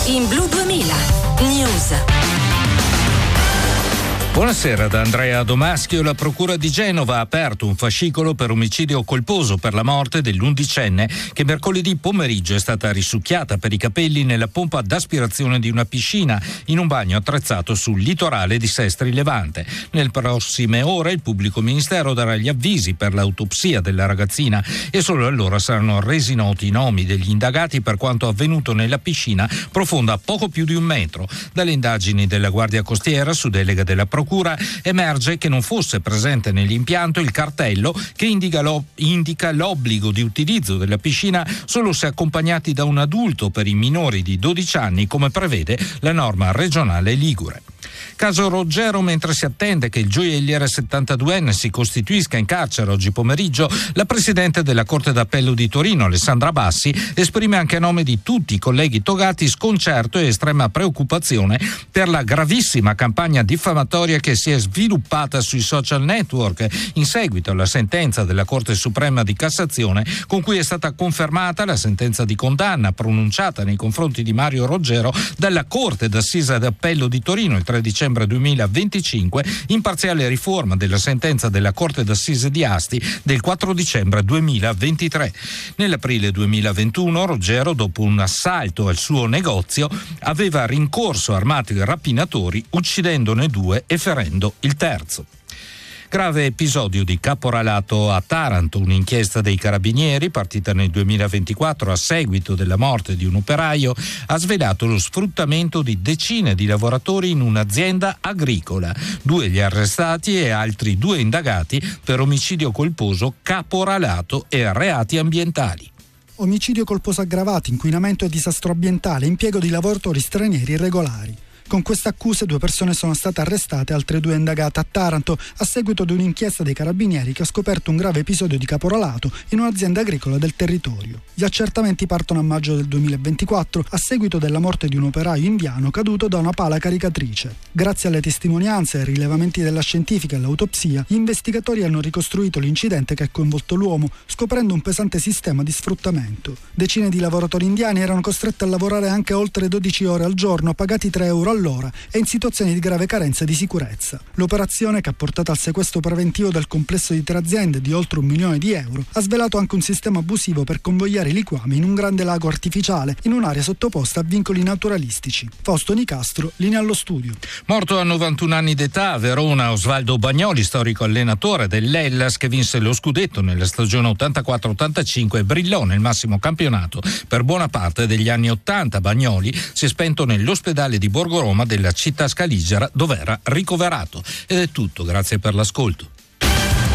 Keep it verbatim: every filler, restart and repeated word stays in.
in Blu duemila News. Buonasera da Andrea Domaschio. La Procura di Genova ha aperto un fascicolo per omicidio colposo per la morte dell'undicenne che mercoledì pomeriggio è stata risucchiata per i capelli nella pompa d'aspirazione di una piscina in un bagno attrezzato sul litorale di Sestri Levante. Nelle prossime ore il pubblico ministero darà gli avvisi per l'autopsia della ragazzina e solo allora saranno resi noti i nomi degli indagati per quanto avvenuto nella piscina profonda poco più di un metro. Dalle indagini della Guardia Costiera su delega della Procura emerge che non fosse presente nell'impianto il cartello che indica, lo, indica l'obbligo di utilizzo della piscina solo se accompagnati da un adulto per i minori di dodici anni, come prevede la norma regionale ligure. Caso Roggero, mentre si attende che il gioielliere settantaduenne si costituisca in carcere oggi pomeriggio, la Presidente della Corte d'Appello di Torino, Alessandra Bassi, esprime anche a nome di tutti i colleghi togati sconcerto e estrema preoccupazione per la gravissima campagna diffamatoria che si è sviluppata sui social network in seguito alla sentenza della Corte Suprema di Cassazione con cui è stata confermata la sentenza di condanna pronunciata nei confronti di Mario Roggero dalla Corte d'Assise d'Appello di Torino il tre dicembre duemilaventicinque, in parziale riforma della sentenza della Corte d'Assise di Asti del quattro dicembre duemilaventitré. Nell'aprile duemilaventuno Roggero, dopo un assalto al suo negozio, aveva rincorso armati rapinatori uccidendone due e ferendo il terzo. Grave episodio di caporalato a Taranto. Un'inchiesta dei carabinieri, partita nel duemilaventiquattro a seguito della morte di un operaio, ha svelato lo sfruttamento di decine di lavoratori in un'azienda agricola. Due gli arrestati e altri due indagati per omicidio colposo, caporalato e reati ambientali. Omicidio colposo aggravato, inquinamento e disastro ambientale, impiego di lavoratori stranieri irregolari. Con queste accuse due persone sono state arrestate e altre due indagate a Taranto a seguito di un'inchiesta dei carabinieri che ha scoperto un grave episodio di caporalato in un'azienda agricola del territorio. Gli accertamenti partono a maggio del duemilaventiquattro a seguito della morte di un operaio indiano caduto da una pala caricatrice. Grazie alle testimonianze e ai rilevamenti della scientifica e all'autopsia, gli investigatori hanno ricostruito l'incidente che ha coinvolto l'uomo, scoprendo un pesante sistema di sfruttamento. Decine di lavoratori indiani erano costretti a lavorare anche oltre dodici ore al giorno, pagati tre euro all'ora e in situazioni di grave carenza di sicurezza. L'operazione, che ha portato al sequestro preventivo del complesso di tre aziende di oltre un milione di euro, ha svelato anche un sistema abusivo per convogliare i liquami in un grande lago artificiale in un'area sottoposta a vincoli naturalistici. Fausto Nicastro, linea allo studio. Morto a novantuno anni d'età a Verona Osvaldo Bagnoli, storico allenatore dell'Hellas che vinse lo scudetto nella stagione ottantaquattro ottantacinque e brillò nel massimo campionato per buona parte degli anni ottanta. Bagnoli si è spento nell'ospedale di Borgo Roma della città scaligera dove era ricoverato. Ed è tutto, grazie per l'ascolto.